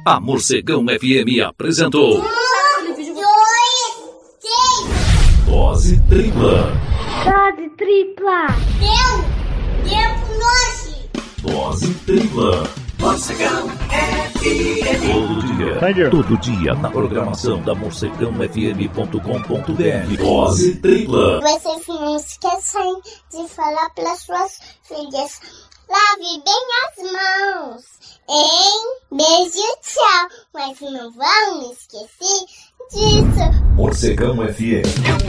A Morcegão FM apresentou... 1, 2, 3. Dose tripla. Dose tripla. Deu com nós. Dose tripla. Morcegão FM. Todo dia na programação da morcegãofm.com.br. Dose tripla. Vocês não esquecem de falar para as suas filhas. Lave bem as mãos, hein? Beijo, tchau. Mas não vão esquecer disso. Morcegão FM.